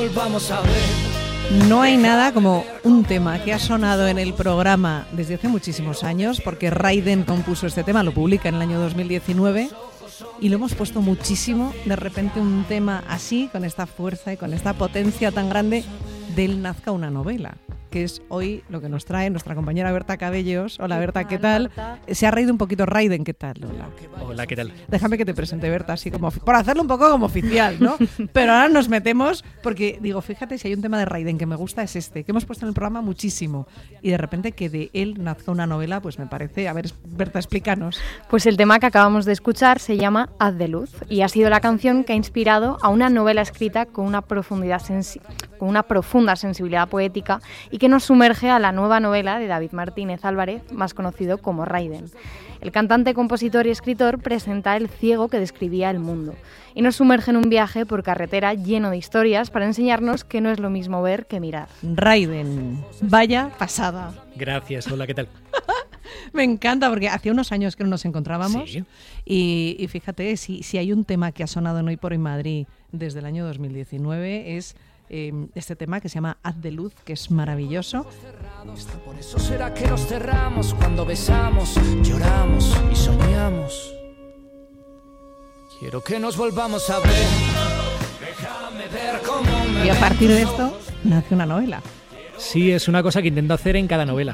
Vamos a ver. No hay nada como un tema que ha sonado en el programa desde hace muchísimos años, porque Raiden compuso este tema, lo publica en el año 2019 y lo hemos puesto muchísimo. De repente un tema así, con esta fuerza y con esta potencia tan grande, de él nazca una novela, que es hoy lo que nos trae nuestra compañera Berta Cabellos. Hola Berta, ¿qué tal? Berta. Se ha reído un poquito Raiden, ¿qué tal? Hola, ¿qué tal? Déjame que te presente, Berta, así como por hacerlo un poco como oficial, ¿no? Pero ahora nos metemos porque digo, fíjate, si hay un tema de Raiden que me gusta es este, que hemos puesto en el programa muchísimo, y de repente que de él nazca una novela, pues me parece, a ver, Berta, explícanos. Pues el tema que acabamos de escuchar se llama Haz de luz y ha sido la canción que ha inspirado a una novela escrita con una profunda sensibilidad poética y que nos sumerge a la nueva novela de David Martínez Álvarez, más conocido como Raiden. El cantante, compositor y escritor presenta El ciego que describía el mundo y nos sumerge en un viaje por carretera lleno de historias para enseñarnos que no es lo mismo ver que mirar. Raiden, vaya pasada. Gracias, hola, ¿qué tal? Me encanta porque hacía unos años que no nos encontrábamos, sí. y fíjate, si hay un tema que ha sonado en Hoy por Hoy Madrid desde el año 2019 es este tema que se llama Haz de luz, que es maravilloso. Por eso será que nos cerramos cuando besamos, lloramos y soñamos. Quiero que nos volvamos a ver. Déjame ver cómo me. Y a partir de esto nace una novela. Sí, es una cosa que intento hacer en cada novela.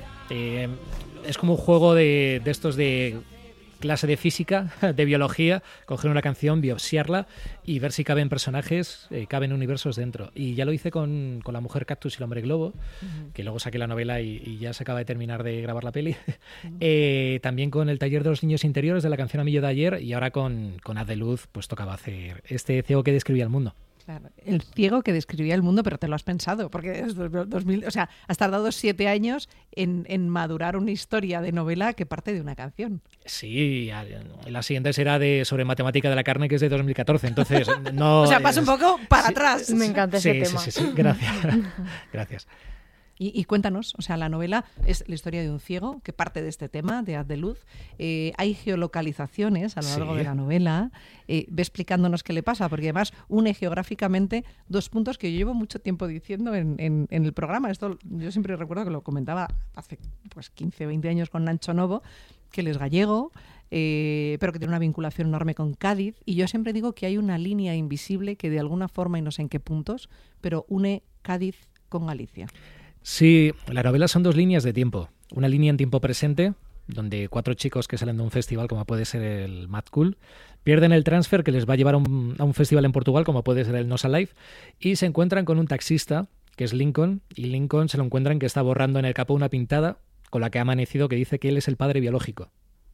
Es como un juego de estos de clase de física, de biología, coger una canción, biopsiarla y ver si caben personajes, caben universos dentro. Y ya lo hice con La mujer cactus y el hombre globo, que luego saqué la novela y ya se acaba de terminar de grabar la peli. También con El taller de los niños interiores de la canción Amillo de ayer, y ahora con Haz de luz, pues tocaba hacer este ciego que describía el mundo. Claro, el ciego que describía el mundo, pero te lo has pensado, porque es 2000, o sea, has tardado 7 años en madurar una historia de novela que parte de una canción. Sí, la siguiente será sobre matemática de la carne, que es de 2014, entonces no... O sea, pasa un poco para atrás. Me encanta ese tema. Sí, gracias. Gracias. Y cuéntanos, o sea, la novela es la historia de un ciego que parte de este tema, de Haz de luz. Hay geolocalizaciones a lo largo de la novela. Ve explicándonos qué le pasa, porque además une geográficamente 2 puntos que yo llevo mucho tiempo diciendo en el programa. Esto yo siempre recuerdo que lo comentaba hace 15 o 20 años con Nacho Novo, que él es gallego, pero que tiene una vinculación enorme con Cádiz. Y yo siempre digo que hay una línea invisible que de alguna forma, y no sé en qué puntos, pero une Cádiz con Galicia. Sí, la novela son 2 líneas de tiempo. Una línea en tiempo presente, donde 4 chicos que salen de un festival, como puede ser el Mad Cool, pierden el transfer que les va a llevar a un festival en Portugal, como puede ser el Nos Alive, y se encuentran con un taxista, que es Lincoln, y Lincoln se lo encuentran que está borrando en el capó una pintada con la que ha amanecido que dice que él es el padre biológico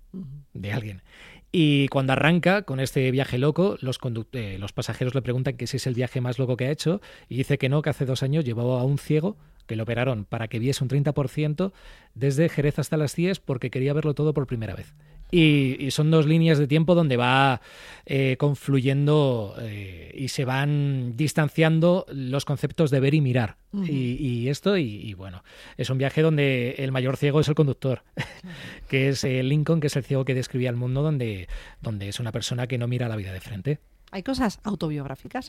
de alguien. Y cuando arranca con este viaje loco, los pasajeros le preguntan que si es el viaje más loco que ha hecho, y dice que no, que hace 2 años llevó a un ciego que lo operaron para que viese un 30% desde Jerez hasta Las Cies porque quería verlo todo por primera vez. Y son 2 líneas de tiempo donde va confluyendo y se van distanciando los conceptos de ver y mirar. Uh-huh. Y bueno, es un viaje donde el mayor ciego es el conductor, que es Lincoln, que es el ciego que describía el mundo, donde es una persona que no mira la vida de frente. ¿Hay cosas autobiográficas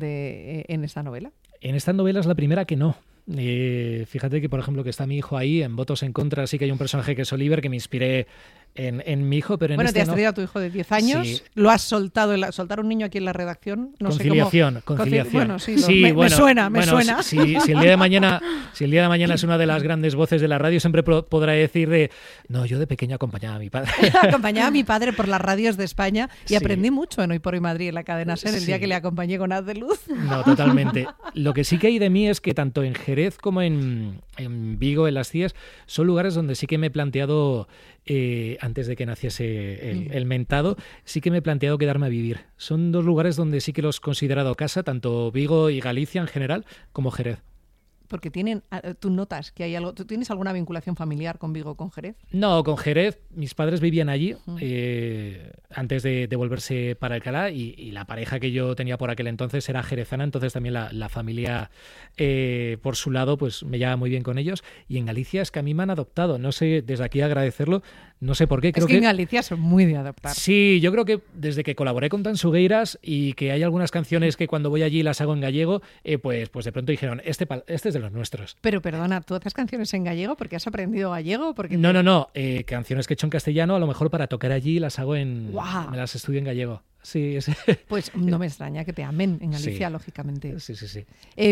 en esta novela? En esta novela es la primera que no. Fíjate que, por ejemplo, que está mi hijo ahí, en Votos en Contra sí que hay un personaje que es Oliver, que me inspiré en mi hijo, pero en te has traído a tu hijo de 10 años, sí. Lo has soltado, soltar un niño aquí en la redacción, no conciliación, sé cómo... Conciliación. Bueno, sí, me suena. Si el día de mañana es una de las grandes voces de la radio, siempre podrá decir no, yo de pequeño acompañaba a mi padre. Acompañaba a mi padre por las radios de España y aprendí mucho en Hoy por Hoy Madrid, en la cadena SER, el día que le acompañé con Haz de luz. No, totalmente. Lo que sí que hay de mí es que tanto en Jerez como en Vigo, en Las Cies, son lugares donde sí que me he planteado, antes de que naciese el mentado, sí que me he planteado quedarme a vivir. Son 2 lugares donde sí que los he considerado casa, tanto Vigo y Galicia en general, como Jerez. porque tú notas que hay algo. ¿Tú tienes alguna vinculación familiar con Vigo o con Jerez? No, con Jerez, mis padres vivían allí antes de volverse para Alcalá y la pareja que yo tenía por aquel entonces era jerezana, entonces también la familia por su lado pues me lleva muy bien con ellos. Y en Galicia es que a mí me han adoptado, no sé, desde aquí agradecerlo, no sé por qué. Creo que en Galicia son muy de adoptar. Sí, yo creo que desde que colaboré con Tansugueiras y que hay algunas canciones que cuando voy allí las hago en gallego, pues de pronto dijeron, este es de los nuestros. Pero perdona, ¿tú haces canciones en gallego porque has aprendido gallego? No, canciones que he hecho en castellano, a lo mejor para tocar allí las hago ¡Wow! Me las estudio en gallego. Sí, pues no me extraña que te amen en Galicia, sí. Lógicamente. Sí.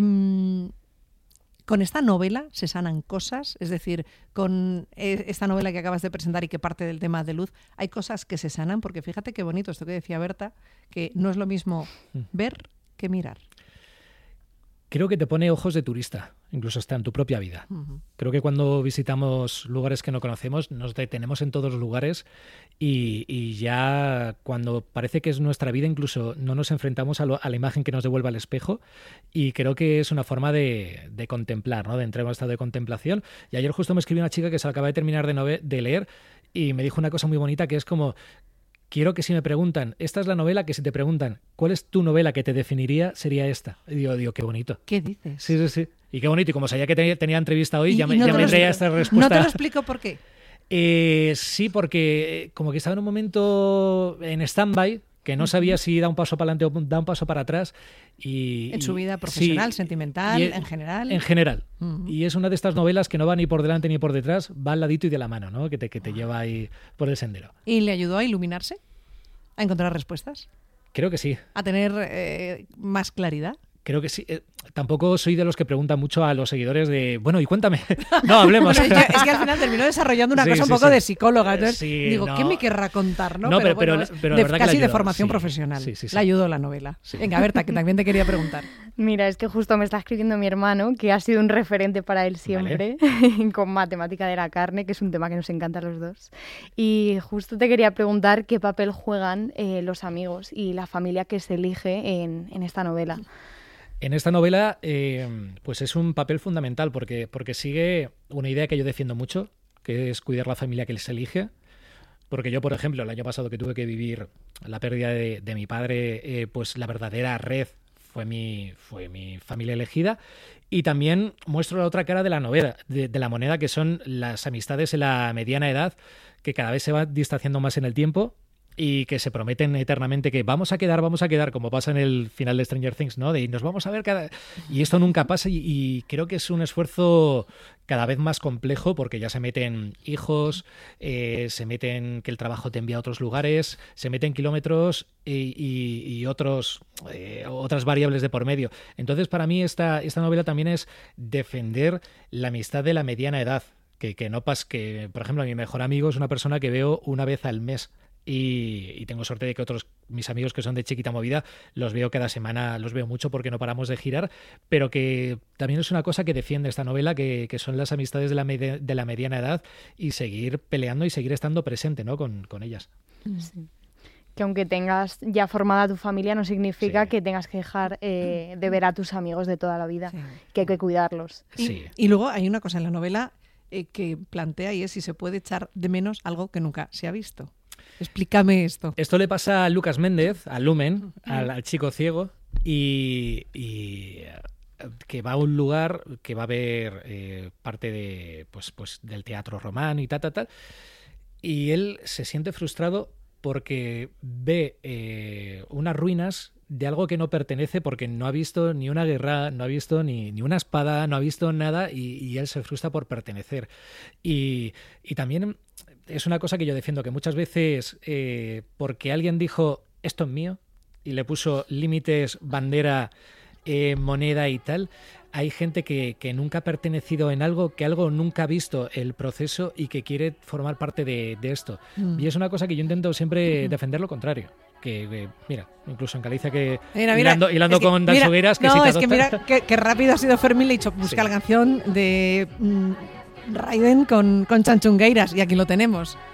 Con esta novela se sanan cosas, es decir, con esta novela que acabas de presentar y que parte del tema de Luz, hay cosas que se sanan, porque fíjate qué bonito esto que decía Berta, que no es lo mismo ver que mirar. Creo que te pone ojos de turista, incluso hasta en tu propia vida. Uh-huh. Creo que cuando visitamos lugares que no conocemos, nos detenemos en todos los lugares y ya cuando parece que es nuestra vida, incluso no nos enfrentamos a la imagen que nos devuelve al espejo, y creo que es una forma de contemplar, ¿no? De entrar en un estado de contemplación. Y ayer justo me escribió una chica que se acaba de terminar de leer y me dijo una cosa muy bonita que es como... Quiero que si me preguntan, esta es la novela, que si te preguntan, ¿cuál es tu novela que te definiría? Sería esta. Y digo, qué bonito. ¿Qué dices? Sí. Y qué bonito. Y como sabía que tenía entrevista hoy, ya me traía esta respuesta. No te lo explico por qué. Sí, porque como que estaba en un momento en stand-by, que no sabía si da un paso para adelante o da un paso para atrás. En su vida profesional, sí, sentimental, en general. En general. Uh-huh. Y es una de estas novelas que no va ni por delante ni por detrás, va al ladito y de la mano, ¿no? Que te lleva ahí por el sendero. ¿Y le ayudó a iluminarse? ¿A encontrar respuestas? Creo que sí. ¿A tener más claridad? Creo que sí. Tampoco soy de los que preguntan mucho a los seguidores de, bueno, y cuéntame. No, hablemos. Bueno, es que al final terminó desarrollando una cosa un poco de psicóloga. Entonces digo, ¿qué me querrá contar? No, pero bueno, la verdad casi que de formación profesional. Sí. Le ayudó la novela. Sí. Venga, Berta, que también te quería preguntar. Mira, es que justo me está escribiendo mi hermano, que ha sido un referente para él siempre, con matemática de la carne, que es un tema que nos encanta a los dos. Y justo te quería preguntar qué papel juegan los amigos y la familia que se elige en esta novela. En esta novela, pues es un papel fundamental porque sigue una idea que yo defiendo mucho, que es cuidar la familia que se elige. Porque yo, por ejemplo, el año pasado que tuve que vivir la pérdida de mi padre, pues la verdadera red fue mi familia elegida. Y también muestro la otra cara de la novela, de la moneda, que son las amistades en la mediana edad, que cada vez se va distanciando más en el tiempo y que se prometen eternamente que vamos a quedar, como pasa en el final de Stranger Things, ¿no? De nos vamos a ver y esto nunca pasa y creo que es un esfuerzo cada vez más complejo porque ya se meten hijos, se meten que el trabajo te envía a otros lugares, se meten kilómetros y otras variables de por medio. Entonces, para mí esta novela también es defender la amistad de la mediana edad, que no pasa que, por ejemplo, mi mejor amigo es una persona que veo una vez al mes. Y tengo suerte de que mis amigos que son de Chiquita Movida los veo cada semana, los veo mucho porque no paramos de girar, pero que también es una cosa que defiende esta novela, que son las amistades de la mediana edad y seguir peleando y seguir estando presente, ¿no? con ellas. Sí. Que aunque tengas ya formada tu familia no significa que tengas que dejar de ver a tus amigos de toda la vida, que hay que cuidarlos. Y luego hay una cosa en la novela que plantea y es si se puede echar de menos algo que nunca se ha visto. Explícame esto. Esto le pasa a Lucas Méndez, a Lumen, al chico ciego, y que va a un lugar que va a ver parte de pues del teatro romano y tal, y él se siente frustrado porque ve unas ruinas de algo que no pertenece porque no ha visto ni una guerra, no ha visto ni una espada, no ha visto nada y él se frustra por pertenecer. Y también es una cosa que yo defiendo, que muchas veces porque alguien dijo esto es mío y le puso límites, bandera, moneda y tal, hay gente que nunca ha pertenecido en algo, que algo nunca ha visto el proceso y que quiere formar parte de esto. Y es una cosa que yo intento siempre defender lo contrario. Que mira, incluso en Galicia que hilando con Tansugueiras que no, es que mira qué rápido ha sido Fermín, le he dicho busca la canción de Raiden con Chanchungueiras y aquí lo tenemos.